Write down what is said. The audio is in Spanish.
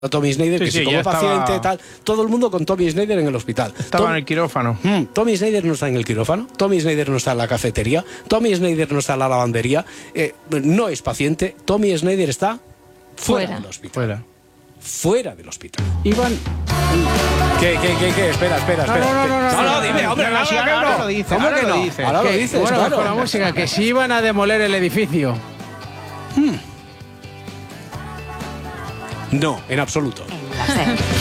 Tommy Snyder, Sí, que sí, si como ya paciente, estaba- tal, todo el mundo con Tommy Snyder en el hospital. Estaba en el quirófano. Tommy Snyder no está en el quirófano, Tommy Snyder no está en la cafetería, Tommy Snyder no está en la lavandería, no es paciente, Tommy Snyder está fuera del hospital. Fuera del hospital. Iván. ¿Qué? Espera. No, Dime, hombre, ahora lo dice. ¿Cómo Ahora que lo no? dice. Ahora lo dices, Bueno, claro. con la música, que si iban a demoler el edificio. No, en absoluto. La SER.